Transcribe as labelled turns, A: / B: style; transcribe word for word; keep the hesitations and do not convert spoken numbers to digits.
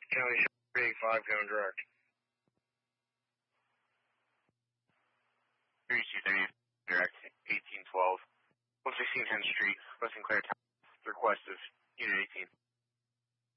A: County Sheriff eighty-five, going direct.
B: thirty-two thirty, direct, eighteen twelve, one sixteen Henn Street, West Sinclair Town, request of Unit eighteen.